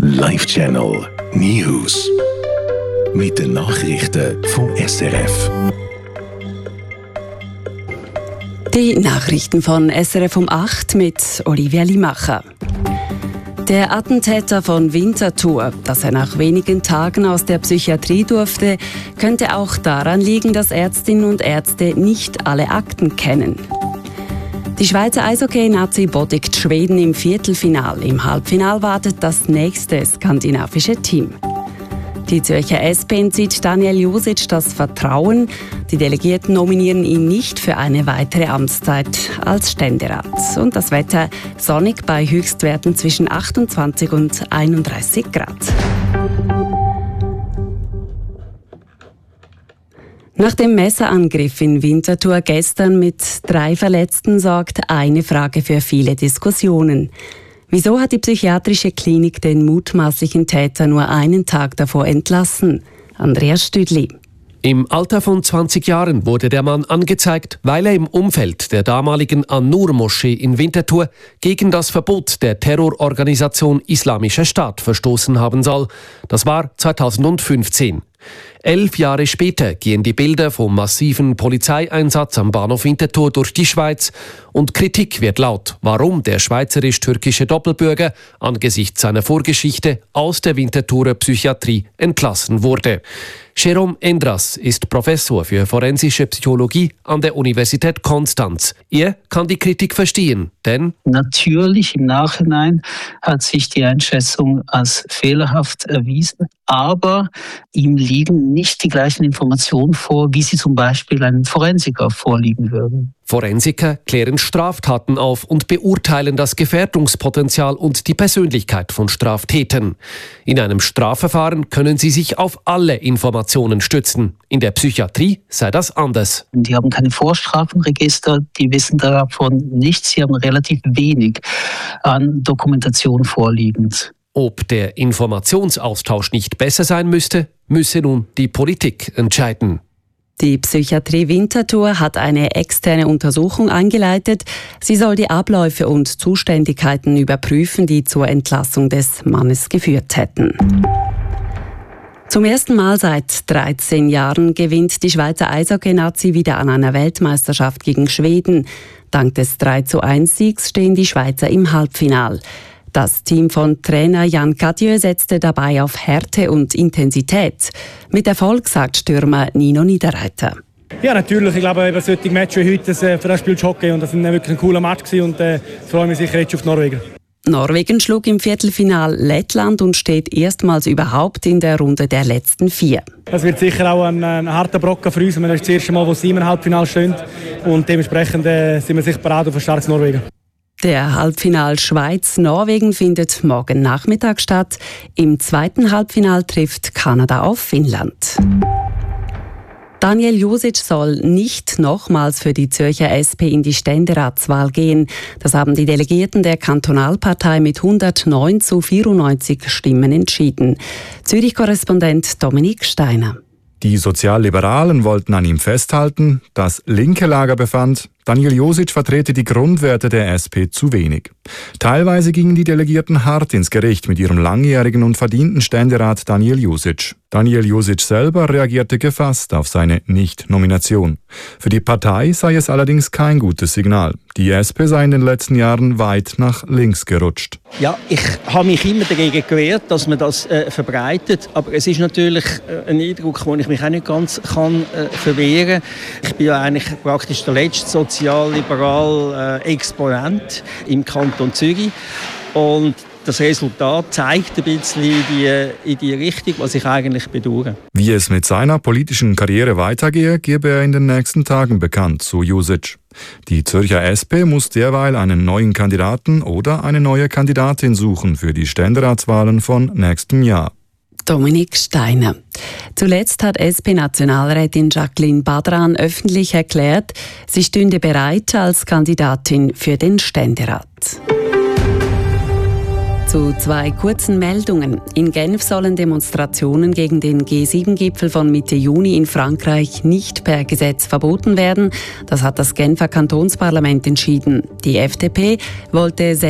Live-Channel News. Mit den Nachrichten vom SRF. Die Nachrichten von SRF um 8 mit Olivia Limacher. Der Attentäter von Winterthur, dass er nach wenigen Tagen aus der Psychiatrie durfte, könnte auch daran liegen, dass Ärztinnen und Ärzte nicht alle Akten kennen. Die Schweizer Eishockey-Nazi besiegt Schweden im Viertelfinal. Im Halbfinal wartet das nächste skandinavische Team. Die Zürcher SP entzieht Daniel Jusic das Vertrauen. Die Delegierten nominieren ihn nicht für eine weitere Amtszeit als Ständerat. Und das Wetter sonnig bei Höchstwerten zwischen 28 und 31 Grad. Nach dem Messerangriff in Winterthur gestern mit 3 Verletzten sorgt eine Frage für viele Diskussionen. Wieso hat die psychiatrische Klinik den mutmaßlichen Täter nur einen Tag davor entlassen? Andreas Stüdli. Im Alter von 20 Jahren wurde der Mann angezeigt, weil er im Umfeld der damaligen An-Nur-Moschee in Winterthur gegen das Verbot der Terrororganisation Islamischer Staat verstoßen haben soll. Das war 2015. 11 Jahre später gehen die Bilder vom massiven Polizeieinsatz am Bahnhof Winterthur durch die Schweiz und Kritik wird laut, warum der schweizerisch-türkische Doppelbürger angesichts seiner Vorgeschichte aus der Winterthurer Psychiatrie entlassen wurde. Jérôme Endras ist Professor für forensische Psychologie an der Universität Konstanz. Er kann die Kritik verstehen, denn natürlich im Nachhinein hat sich die Einschätzung als fehlerhaft erwiesen, aber ihm liegen nicht die gleichen Informationen vor, wie sie zum Beispiel einem Forensiker vorliegen würden. Forensiker klären Straftaten auf und beurteilen das Gefährdungspotenzial und die Persönlichkeit von Straftätern. In einem Strafverfahren können sie sich auf alle Informationen stützen. In der Psychiatrie sei das anders. Die haben keine Vorstrafenregister, die wissen davon nichts, sie haben relativ wenig an Dokumentation vorliegend. Ob der Informationsaustausch nicht besser sein müsste, müsse nun die Politik entscheiden. Die Psychiatrie Winterthur hat eine externe Untersuchung eingeleitet. Sie soll die Abläufe und Zuständigkeiten überprüfen, die zur Entlassung des Mannes geführt hätten. Zum ersten Mal seit 13 Jahren gewinnt die Schweizer Eishockey-Nazi wieder an einer Weltmeisterschaft gegen Schweden. Dank des 3:1-Siegs stehen die Schweizer im Halbfinal. Das Team von Trainer Jan Cadieux setzte dabei auf Härte und Intensität. Mit Erfolg, sagt Stürmer Nino Niederreiter. Ja, natürlich. Ich glaube, über solche Matches wie heute, für das spielt Hockey und das war wirklich ein cooler Match und ich freue mich sicher jetzt auf Norwegen. Norwegen schlug im Viertelfinal Lettland und steht erstmals überhaupt in der Runde der letzten 4. Das wird sicher auch ein harter Brocken für uns. Das ist das erste Mal, wo sie im Halbfinale stehen und dementsprechend sind wir sicher bereit auf ein starkes Norwegen. Der Halbfinal Schweiz-Norwegen findet morgen Nachmittag statt. Im zweiten Halbfinal trifft Kanada auf Finnland. Daniel Jusic soll nicht nochmals für die Zürcher SP in die Ständeratswahl gehen. Das haben die Delegierten der Kantonalpartei mit 109:94 Stimmen entschieden. Zürich-Korrespondent Dominik Steiner. Die Sozialliberalen wollten an ihm festhalten. Das linke Lager befand, Daniel Jusic vertrete die Grundwerte der SP zu wenig. Teilweise gingen die Delegierten hart ins Gericht mit ihrem langjährigen und verdienten Ständerat Daniel Jusic. Daniel Jusic selber reagierte gefasst auf seine Nicht-Nomination. Für die Partei sei es allerdings kein gutes Signal. Die SP sei in den letzten Jahren weit nach links gerutscht. Ja, ich habe mich immer dagegen gewehrt, dass man das verbreitet. Aber es ist natürlich ein Eindruck, den ich mich auch nicht ganz verwehren kann. Ich bin ja eigentlich praktisch der letzte sozialliberale Exponent im Kanton Zürich. Und das Resultat zeigt ein bisschen in die Richtung, was ich eigentlich bedauere. Wie es mit seiner politischen Karriere weitergehe, gebe er in den nächsten Tagen bekannt, so Jusic. Die Zürcher SP muss derweil einen neuen Kandidaten oder eine neue Kandidatin suchen für die Ständeratswahlen von nächstem Jahr. Dominik Steiner. Zuletzt hat SP-Nationalrätin Jacqueline Badran öffentlich erklärt, sie stünde bereit als Kandidatin für den Ständerat. Zu 2 kurzen Meldungen. In Genf sollen Demonstrationen gegen den G7-Gipfel von Mitte Juni in Frankreich nicht per Gesetz verboten werden. Das hat das Genfer Kantonsparlament entschieden. Die FDP wollte